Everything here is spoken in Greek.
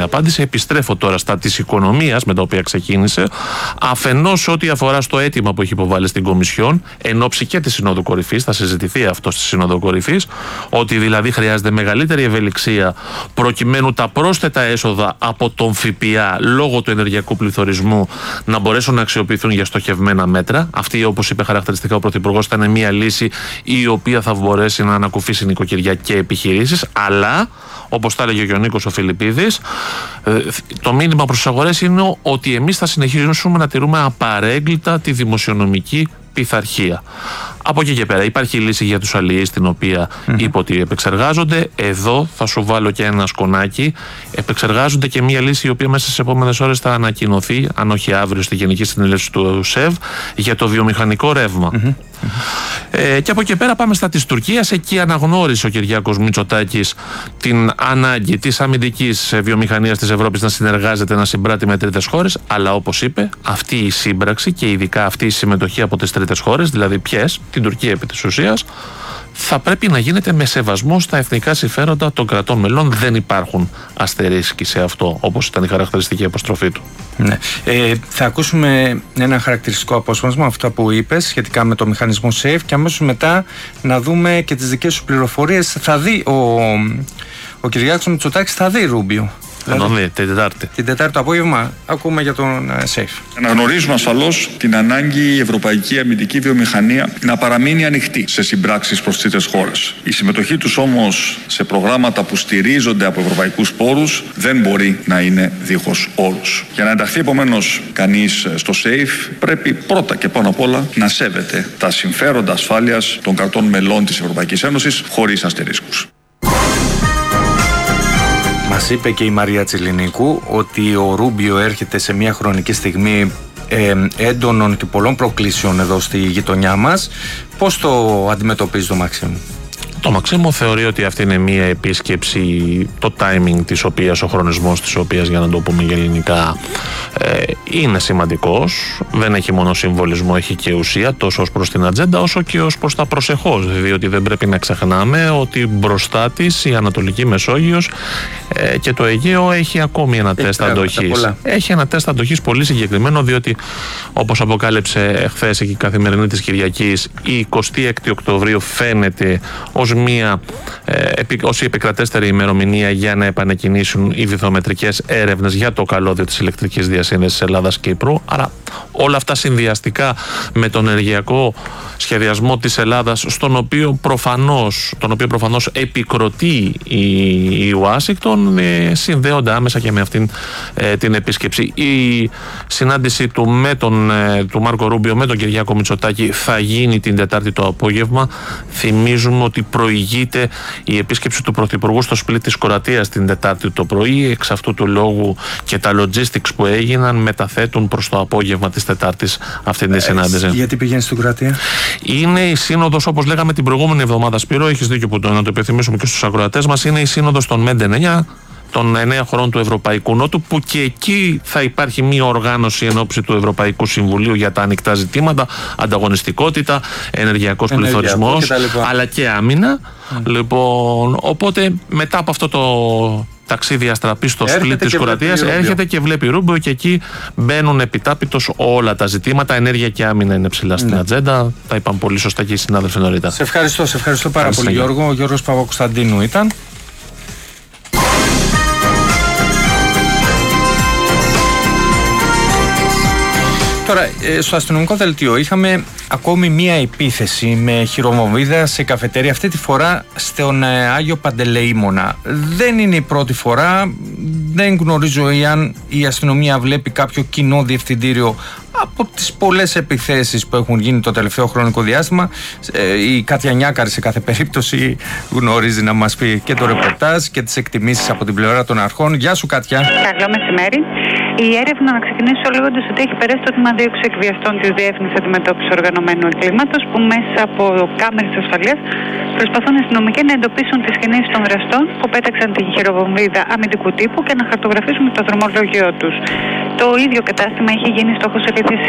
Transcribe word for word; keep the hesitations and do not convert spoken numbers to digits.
απάντηση. Επιστρέφω τώρα στα της οικονομίας με τα οποία ξεκίνησε. Αφενός, ό,τι αφορά στο αίτημα που έχει υποβάλει στην Κομισιόν, εν ώψη και τη Συνόδου Κορυφής, θα συζητηθεί αυτό στη Συνόδο Κορυφής, ότι δηλαδή χρειάζεται μεγαλύτερη ευελιξία προκειμένου τα πρόσθετα έσοδα από τον ΦΠΑ λόγω του ενεργειακού πληθωρισμού να μπορέσουν να αξιοποιηθούν για στοχευμένα μέτρα. Αυτή, όπως είπε χαρακτηριστικά ο Πρωθυπουργός, ήταν μια λύση η οποία θα μπορέσει να ανακουφίσει νοικοκυριά και επιχειρήσεις, αλλά, όπως τα έλεγε και ο Νίκος ο Φιλιππίδης, το μήνυμα προς τις αγορές είναι ότι εμείς θα συνεχίσουμε να τηρούμε απαρέγκλιτα τη δημοσιονομική πειθαρχία. Από εκεί και πέρα υπάρχει λύση για τους αλληλείς, την οποία mm-hmm. είπε ότι επεξεργάζονται. Εδώ θα σου βάλω και ένα σκονάκι. Επεξεργάζονται και μια λύση η οποία μέσα στις επόμενες ώρες θα ανακοινωθεί, αν όχι αύριο, στη Γενική Συνέλευση του ΣΕΒ, για το βιομηχανικό ρεύμα. Mm-hmm. Ε, και από εκεί πέρα πάμε στα της Τουρκίας. Εκεί αναγνώρισε ο Κυριάκος Μητσοτάκης την ανάγκη της αμυντικής βιομηχανίας της Ευρώπης να συνεργάζεται, να συμπράττει με τρίτες χώρες. Αλλά όπως είπε, αυτή η σύμπραξη και ειδικά αυτή η συμμετοχή από τις τρίτες χώρες, δηλαδή ποιες, την Τουρκία επί της ουσίας, θα πρέπει να γίνεται με σεβασμό στα εθνικά συμφέροντα των κρατών μελών. Δεν υπάρχουν αστερίσκοι σε αυτό, όπως ήταν η χαρακτηριστική αποστροφή του. Ναι. Ε, θα ακούσουμε ένα χαρακτηριστικό απόσπασμα, αυτά που είπες σχετικά με το μηχανισμό ΣΕΙΦ, και αμέσως μετά να δούμε και τις δικές σου πληροφορίες. Θα δει ο, ο Κυριάκος Μητσοτάκης, θα δει Ρούμπιο. Θα τον δει την Τετάρτη. Την Τετάρτη το απόγευμα ακούμε για τον ΣΕΙΦ. Αναγνωρίζουμε ασφαλώς την ανάγκη η ευρωπαϊκή αμυντική βιομηχανία να παραμείνει ανοιχτή σε συμπράξεις προς τρίτες χώρες. Η συμμετοχή τους όμως σε προγράμματα που στηρίζονται από ευρωπαϊκούς πόρους δεν μπορεί να είναι δίχως όρους. Για να ενταχθεί επομένως κανείς στο ΣΕΙΦ, πρέπει πρώτα και πάνω απ' όλα να σέβεται τα συμφέροντα ασφάλειας των κρατών μελών της Ευρωπαϊκής Ένωσης χωρίς αστερίσκους. Μας είπε και η Μαρία Τσιλινίκου ότι ο Ρούμπιο έρχεται σε μια χρονική στιγμή ε, έντονων και πολλών προκλήσεων εδώ στη γειτονιά μας. Πώς το αντιμετωπίζει το Μαξίμου? Το Μαξίμου θεωρεί ότι αυτή είναι μια επίσκεψη, το timing της οποίας, ο χρονισμός της οποίας, για να το πούμε και ελληνικά, ε, είναι σημαντικός. Δεν έχει μόνο συμβολισμό, έχει και ουσία, τόσο ως προς την ατζέντα όσο και ως προς τα προσεχώς. Διότι δεν πρέπει να ξεχνάμε ότι μπροστά της η Ανατολική Μεσόγειος ε, και το Αιγαίο έχει ακόμη ένα έχει τεστ αντοχής. Έχει ένα τεστ αντοχής πολύ συγκεκριμένο, διότι όπως αποκάλυψε χθες η Καθημερινή της Κυριακής, η εικοστή έκτη Οκτωβρίου φαίνεται ως μια ε, ως η επικρατέστερη ημερομηνία για να επανεκκινήσουν οι βυθομετρικές έρευνες για το καλώδιο της ηλεκτρικής διασύνδεσης Ελλάδας και Κύπρου. Άρα όλα αυτά συνδυαστικά με τον ενεργειακό σχεδιασμό της Ελλάδας, στον οποίο προφανώς, τον οποίο προφανώς επικροτεί η, η Ουάσιγκτον, ε, συνδέονται άμεσα και με αυτήν ε, την επίσκεψη. Η συνάντηση του, με τον, ε, του Μάρκο Ρούμπιο με τον Κυριάκο Μητσοτάκη θα γίνει την Τετάρτη το απόγευμα. Θυμίζουμε ότι προηγείται η επίσκεψη του Πρωθυπουργού στο Σπλίτ της Κροατίας την Τετάρτη το πρωί. Εξ αυτού του λόγου και τα logistics που έγιναν μεταθέτουν προς το απόγευμα της Τετάρτης αυτή τη συνάντηση. Γιατί πηγαίνει στην Κροατία? Είναι η σύνοδος, όπως λέγαμε την προηγούμενη εβδομάδα, Σπύρο, έχεις δίκιο που το, να το επιθυμίσουμε και στους ακροατές μας, είναι η σύνοδος των ΜΕΝΤ εννιά, των εννέα χωρών του Ευρωπαϊκού Νότου, που και εκεί θα υπάρχει μία οργάνωση εν ώψη του Ευρωπαϊκού Συμβουλίου για τα ανοιχτά ζητήματα, ανταγωνιστικότητα, ενεργειακός πληθωρισμός, αλλά και άμυνα. Mm. Λοιπόν, οπότε μετά από αυτό το ταξίδι αστραπή στο Σπλίτ της Κροατίας, έρχεται και βλέπει Ρούμπιο, και εκεί μπαίνουν επιτάπητος όλα τα ζητήματα. Ενέργεια και άμυνα είναι ψηλά στην ναι. ατζέντα. Τα είπαν πολύ σωστά και οι συνάδελφοι νωρίτερα. Σε ευχαριστώ, σε ευχαριστώ πάρα πολύ, Γιώργο. Ο Γιώργος Παπακοσταντίνου ήταν. Τώρα, στο αστυνομικό δελτίο είχαμε ακόμη μία επίθεση με χειροβομβίδα σε καφετέρια, αυτή τη φορά στον Άγιο Παντελεήμονα. Δεν είναι η πρώτη φορά, δεν γνωρίζω εάν η αστυνομία βλέπει κάποιο κοινό διευθυντήριο από τις πολλές επιθέσεις που έχουν γίνει το τελευταίο χρονικό διάστημα. Η Κάτια Νιάκαρη σε κάθε περίπτωση γνωρίζει να μας πει και το ρεπορτάζ και τις εκτιμήσεις από την πλευρά των αρχών. Γεια σου, Κάτια. Καλό μεσημέρι. Η έρευνα, να ξεκινήσω λέγοντας ότι έχει περάσει το τμήμα δίωξη εκβιαστών της Διεύθυνσης Αντιμετώπισης Οργανωμένου Εγκλήματος, που μέσα από κάμερες ασφαλείας προσπαθούν οι αστυνομικοί να εντοπίσουν τις κινήσεις των δραστών που πέταξαν την χειροβομβίδα αμυντικού τύπου και να χαρτογραφήσουν το δρομολόγιο τους. Το ίδιο κατάστημα έχει γίνει στόχος επίθεσης